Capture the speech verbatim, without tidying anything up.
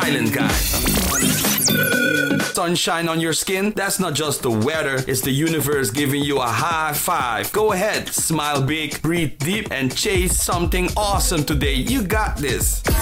silent guy. Sunshine on your skin? That's not just the weather, it's the universe giving you a high five. Go ahead, smile big, breathe deep, and chase something awesome today. You got this.